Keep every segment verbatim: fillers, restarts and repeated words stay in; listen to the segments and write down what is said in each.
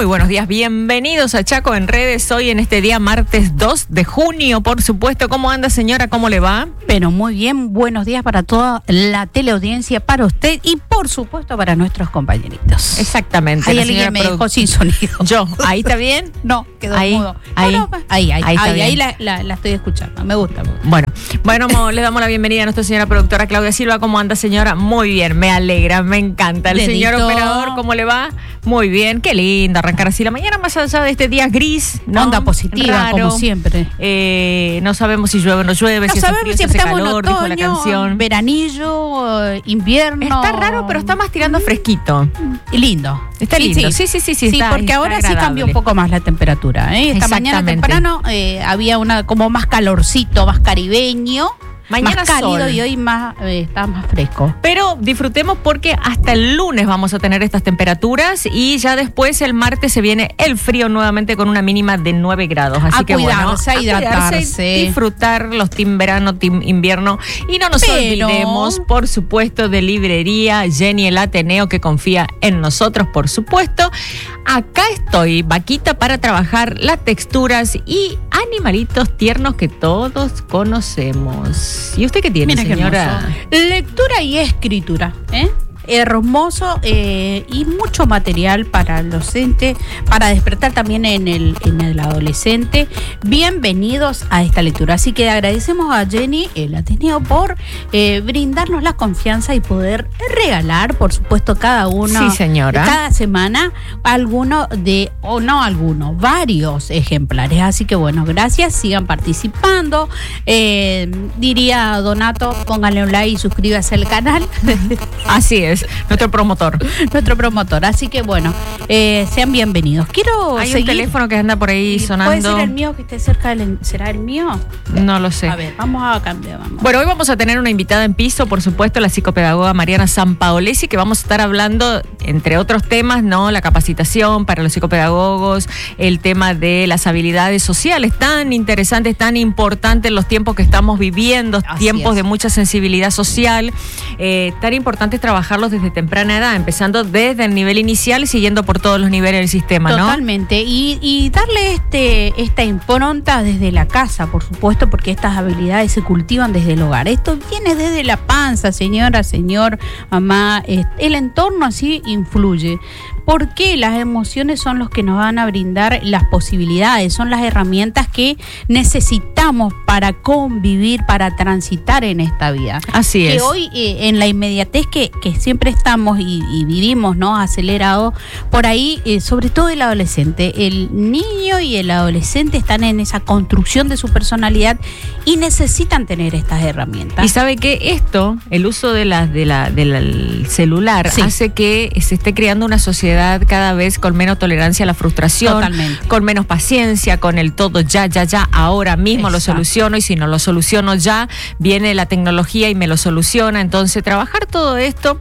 Muy buenos días, bienvenidos a Chaco en Redes, hoy en este día martes dos de junio, por supuesto. ¿Cómo anda, señora? ¿Cómo le va? Pero muy bien, buenos días para toda la teleaudiencia, para usted y por supuesto para nuestros compañeritos. Exactamente. Ahí alguien me dejó sin sonido. Yo, ¿ahí está bien? No, quedó ahí, mudo. Ahí, no, no, ahí, ahí, ahí, ahí, ahí la, la, la estoy escuchando, me gusta, me gusta. Bueno, bueno, le damos la bienvenida a nuestra señora productora Claudia Silva. ¿Cómo anda, señora? Muy bien, me alegra, me encanta. El Dedito. Señor operador, ¿cómo le va? Muy bien, qué lindo arrancar así la mañana, más allá de este día gris, ¿no? Onda positiva, raro, como siempre. Eh, no sabemos si llueve o no llueve, No si sabemos frío, si hace estamos calor, en dijo la otoño, canción. veranillo, eh, invierno. Está raro, pero está más tirando fresquito. Y lindo. Está sí, lindo. Sí, Sí, sí, sí. Sí, sí está, porque está ahora agradable. sí cambió un poco más la temperatura. ¿eh? Esta mañana temprano eh, había una como más calorcito, más caribeño. Mañana más cálido sol. Y hoy más eh, está más fresco. Pero disfrutemos porque hasta el lunes vamos a tener estas temperaturas y ya después el martes se viene el frío nuevamente con una mínima de nueve grados. Así a que cuidarse, bueno, a hidratarse, disfrutar los team verano, team invierno y no nos Pero... olvidemos, por supuesto, de librería Jenny el Ateneo que confía en nosotros, por supuesto. Acá estoy, vaquita para trabajar las texturas y animalitos tiernos que todos conocemos. ¿Y usted qué tiene, Mira señora? Qué lectura y escritura, ¿eh? Hermoso eh, y mucho material para el docente, para despertar también en el, en el adolescente. Bienvenidos a esta lectura. Así que agradecemos a Jenny, el Ateneo, por eh, brindarnos la confianza y poder regalar, por supuesto, cada uno, sí, señora, cada semana, alguno de, o no alguno, varios ejemplares. Así que bueno, gracias, sigan participando. Eh, diría Donato, pónganle un like y suscríbase al canal. Así es. Nuestro promotor. Nuestro promotor. Así que bueno, eh, sean bienvenidos. Quiero Hay seguir. un teléfono que anda por ahí sonando. ¿Puede ser el mío que esté cerca del... ¿Será el mío? No lo sé. A ver, vamos a cambiar. Vamos. Bueno, hoy vamos a tener una invitada en piso, por supuesto, la psicopedagoga Mariana Sampaolesi, que vamos a estar hablando, entre otros temas, ¿no? La capacitación para los psicopedagogos, el tema de las habilidades sociales, tan interesantes, tan importantes en los tiempos que estamos viviendo, Así tiempos es. de mucha sensibilidad social, eh, tan importante es trabajarlos desde temprana edad, empezando desde el nivel inicial y siguiendo por todos los niveles del sistema, ¿no? Totalmente, y, y darle este esta impronta desde la casa, por supuesto, porque estas habilidades se cultivan desde el hogar. Esto viene desde la panza, señora, señor, mamá, el entorno así influye. Porque las emociones son los que nos van a brindar las posibilidades, son las herramientas que necesitamos para convivir, para transitar en esta vida. Así es. Que hoy, eh, en la inmediatez que, que siempre estamos y, y vivimos, ¿no? Acelerado, por ahí, eh, sobre todo el adolescente, el niño y el adolescente están en esa construcción de su personalidad y necesitan tener estas herramientas. Y sabe que esto, el uso de la, de la, del celular, sí. hace que se esté creando una sociedad cada vez con menos tolerancia a la frustración, Totalmente. con menos paciencia, con el todo ya, ya, ya, ahora mismo Exacto. lo soluciono y si no lo soluciono ya, viene la tecnología y me lo soluciona. Entonces, trabajar todo esto...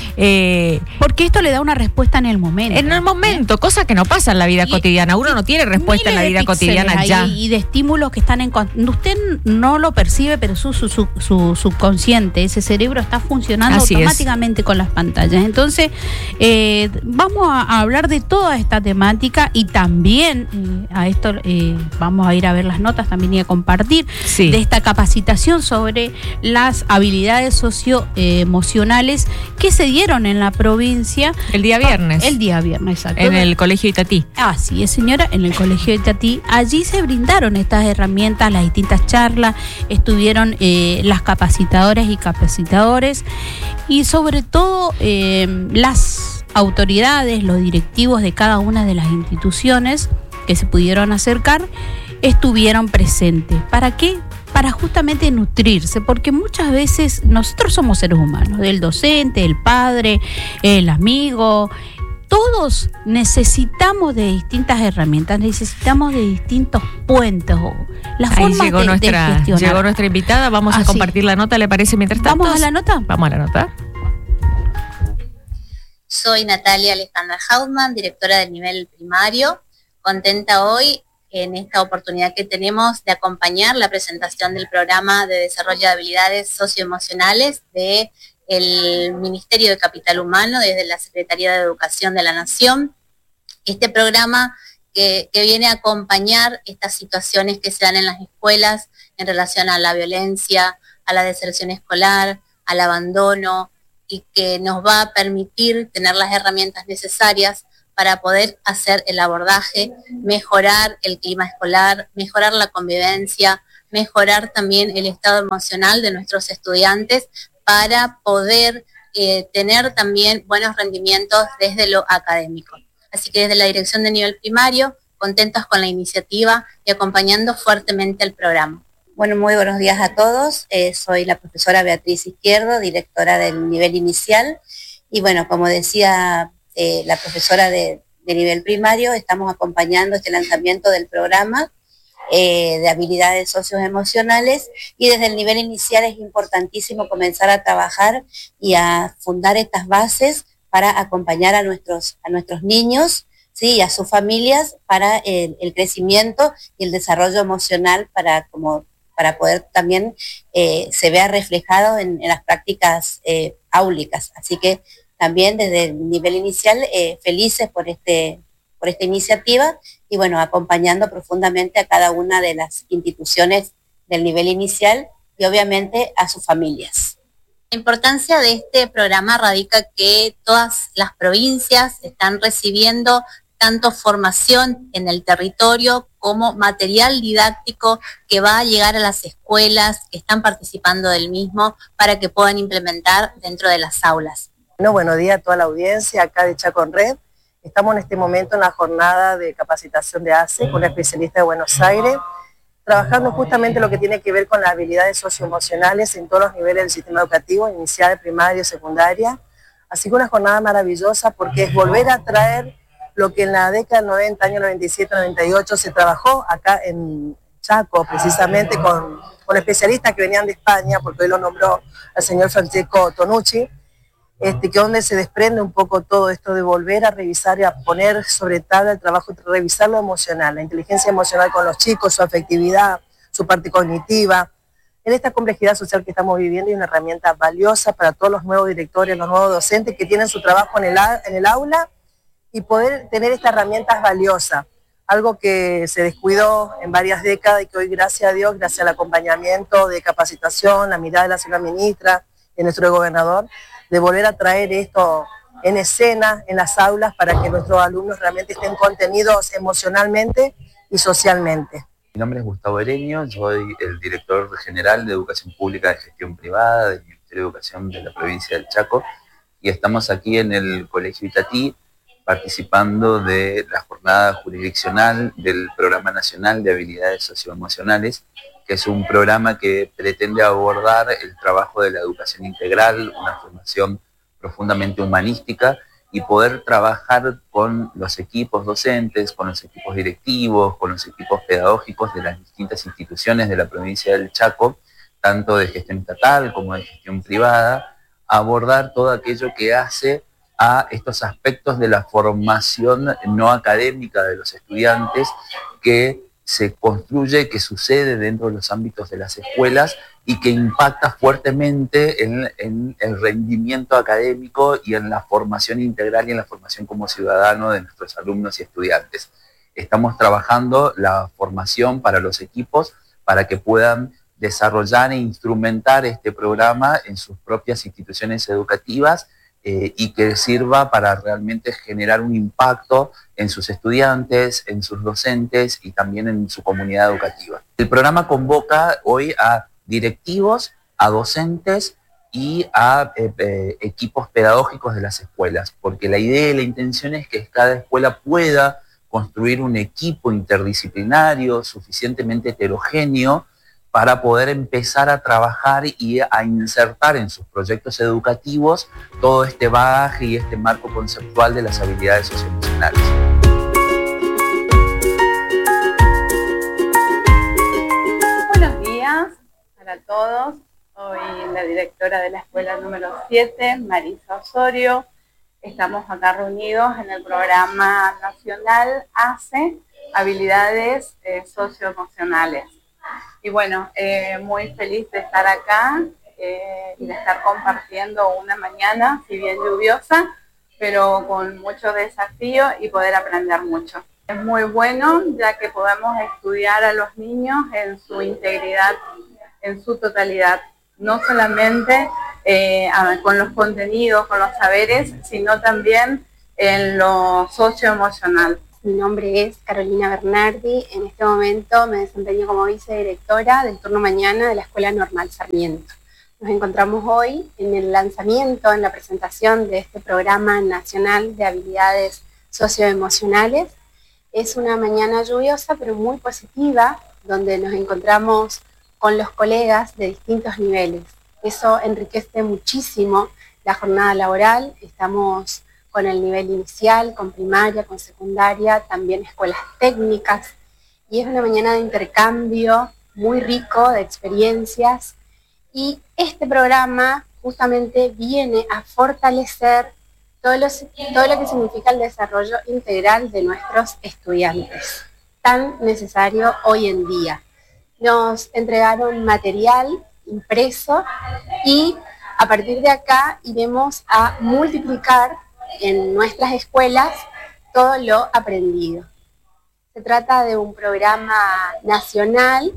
Eh, porque esto le da una respuesta en el momento. En el momento, ¿eh? Cosa que no pasa en la vida y, cotidiana. Uno no tiene respuesta en la vida cotidiana ya. Y de estímulos que están en... Usted no lo percibe, pero su, su, su, su subconsciente, ese cerebro está funcionando Así automáticamente es. con las pantallas. Entonces, eh, vamos a, a hablar de toda esta temática y también eh, a esto eh, vamos a ir a ver las notas también y a compartir sí. de esta capacitación sobre las habilidades socioemocionales que se dieron en la provincia. El día viernes. El día viernes, exacto. En el colegio Itatí. Así es, señora, en el colegio Itatí. Allí se brindaron estas herramientas, las distintas charlas, estuvieron eh, las capacitadoras y capacitadores y sobre todo eh, las autoridades, los directivos de cada una de las instituciones que se pudieron acercar, estuvieron presentes. ¿Para qué? Para justamente nutrirse, porque muchas veces nosotros somos seres humanos, el docente, el padre, el amigo, todos necesitamos de distintas herramientas, necesitamos de distintos puentes, las Ahí formas llegó de, nuestra, de gestionar. Llegó nuestra invitada, vamos ah, a compartir sí. la nota, ¿le parece mientras tanto? ¿Vamos a la nota? Vamos a la nota. Soy Natalia Alejandra Hautman, directora del nivel primario, contenta hoy en esta oportunidad que tenemos de acompañar la presentación del programa de desarrollo de habilidades socioemocionales del Ministerio de Capital Humano desde la Secretaría de Educación de la Nación. Este programa que, que viene a acompañar estas situaciones que se dan en las escuelas en relación a la violencia, a la deserción escolar, al abandono, y que nos va a permitir tener las herramientas necesarias para poder hacer el abordaje, mejorar el clima escolar, mejorar la convivencia, mejorar también el estado emocional de nuestros estudiantes para poder eh, tener también buenos rendimientos desde lo académico. Así que desde la dirección de nivel primario, contentos con la iniciativa y acompañando fuertemente el programa. Bueno, muy buenos días a todos. Eh, soy la profesora Beatriz Izquierdo, directora del nivel inicial. Y bueno, como decía eh, la profesora de, de nivel primario, estamos acompañando este lanzamiento del programa eh, de habilidades socioemocionales. Y desde el nivel inicial es importantísimo comenzar a trabajar y a fundar estas bases para acompañar a nuestros, a nuestros niños, ¿sí? Y a sus familias para el, el crecimiento y el desarrollo emocional para como para poder también eh, se vea reflejado en, en las prácticas eh, áulicas. Así que también desde el nivel inicial, eh, felices por, este, por esta iniciativa y bueno, acompañando profundamente a cada una de las instituciones del nivel inicial y obviamente a sus familias. La importancia de este programa radica que todas las provincias están recibiendo tanto formación en el territorio como material didáctico que va a llegar a las escuelas que están participando del mismo para que puedan implementar dentro de las aulas. Bueno, buenos días a toda la audiencia acá de Chaco en Red. Estamos en este momento en la jornada de capacitación de A C E con una especialista de Buenos Aires, trabajando justamente lo que tiene que ver con las habilidades socioemocionales en todos los niveles del sistema educativo, inicial, primaria, secundaria. Así que una jornada maravillosa porque es volver a traer lo que en la década del noventa, año noventa y siete, noventa y ocho, se trabajó acá en Chaco, precisamente con, con especialistas que venían de España, porque hoy lo nombró el señor Francesco Tonucci, este, que donde se desprende un poco todo esto de volver a revisar y a poner sobre tabla el trabajo, revisar lo emocional, la inteligencia emocional con los chicos, su afectividad, su parte cognitiva. En esta complejidad social que estamos viviendo, hay una herramienta valiosa para todos los nuevos directores, los nuevos docentes que tienen su trabajo en el, en el aula, y poder tener esta herramienta es valiosa, algo que se descuidó en varias décadas y que hoy, gracias a Dios, gracias al acompañamiento de capacitación, la mirada de la señora ministra, de nuestro gobernador, de volver a traer esto en escena, en las aulas, para que nuestros alumnos realmente estén contenidos emocionalmente y socialmente. Mi nombre es Gustavo Ereño, soy el director general de Educación Pública de Gestión Privada del Ministerio de Educación de la provincia del Chaco, y estamos aquí en el Colegio Itatí, participando de la jornada jurisdiccional del Programa Nacional de Habilidades Socioemocionales, que es un programa que pretende abordar el trabajo de la educación integral, una formación profundamente humanística, y poder trabajar con los equipos docentes, con los equipos directivos, con los equipos pedagógicos de las distintas instituciones de la provincia del Chaco, tanto de gestión estatal como de gestión privada, a abordar todo aquello que hace a estos aspectos de la formación no académica de los estudiantes que se construye, que sucede dentro de los ámbitos de las escuelas y que impacta fuertemente en, en el rendimiento académico y en la formación integral y en la formación como ciudadano de nuestros alumnos y estudiantes. Estamos trabajando la formación para los equipos para que puedan desarrollar e instrumentar este programa en sus propias instituciones educativas, Eh, y que sirva para realmente generar un impacto en sus estudiantes, en sus docentes y también en su comunidad educativa. El programa convoca hoy a directivos, a docentes y a eh, eh, equipos pedagógicos de las escuelas, porque la idea y la intención es que cada escuela pueda construir un equipo interdisciplinario suficientemente heterogéneo para poder empezar a trabajar y a insertar en sus proyectos educativos todo este bagaje y este marco conceptual de las habilidades socioemocionales. Buenos días para todos. Soy la directora de la escuela número siete, Marisa Osorio. Estamos acá reunidos en el programa nacional A C E, Habilidades eh, Socioemocionales. Y bueno, eh, muy feliz de estar acá eh, y de estar compartiendo una mañana, si bien lluviosa, pero con mucho desafío y poder aprender mucho. Es muy bueno ya que podemos estudiar a los niños en su integridad, en su totalidad, no solamente eh, con los contenidos, con los saberes, sino también en lo socioemocional. Mi nombre es Carolina Bernardi. En este momento me desempeño como vicedirectora del turno mañana de la Escuela Normal Sarmiento. Nos encontramos hoy en el lanzamiento, en la presentación de este Programa Nacional de Habilidades Socioemocionales. Es una mañana lluviosa pero muy positiva, donde nos encontramos con los colegas de distintos niveles. Eso enriquece muchísimo la jornada laboral. Estamos con el nivel inicial, con primaria, con secundaria, también escuelas técnicas. Y es una mañana de intercambio muy rico de experiencias. Y este programa justamente viene a fortalecer todo lo, todo lo que significa el desarrollo integral de nuestros estudiantes, tan necesario hoy en día. Nos entregaron material impreso y a partir de acá iremos a multiplicar en nuestras escuelas todo lo aprendido. Se trata de un programa nacional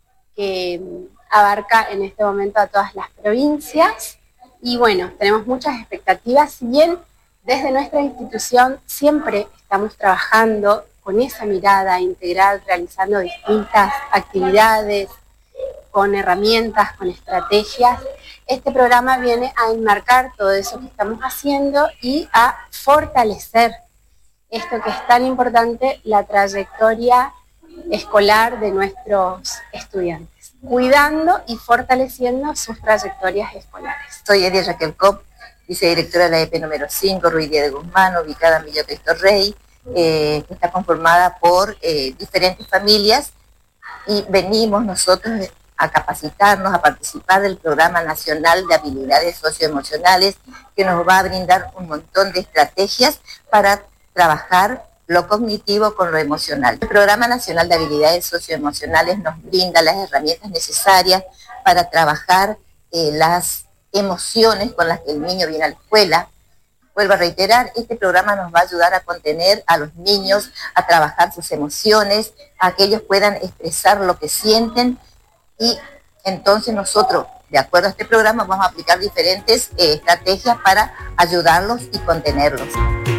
que abarca en este momento a todas las provincias y bueno, tenemos muchas expectativas, si bien desde nuestra institución siempre estamos trabajando con esa mirada integral, realizando distintas actividades, con herramientas, con estrategias. Este programa viene a enmarcar todo eso que estamos haciendo y a fortalecer esto que es tan importante, la trayectoria escolar de nuestros estudiantes, cuidando y fortaleciendo sus trayectorias escolares. Soy Edia Raquel Cop, vicedirectora de la E P número cinco, Ruiz Díaz de Guzmán, ubicada en Villa Cristo Rey, eh, que está conformada por eh, diferentes familias y venimos nosotros a capacitarnos, a participar del Programa Nacional de Habilidades Socioemocionales, que nos va a brindar un montón de estrategias para trabajar lo cognitivo con lo emocional. El Programa Nacional de Habilidades Socioemocionales nos brinda las herramientas necesarias para trabajar eh, las emociones con las que el niño viene a la escuela. Vuelvo a reiterar, este programa nos va a ayudar a contener a los niños, a trabajar sus emociones, a que ellos puedan expresar lo que sienten. Y entonces nosotros, de acuerdo a este programa, vamos a aplicar diferentes eh, estrategias para ayudarlos y contenerlos.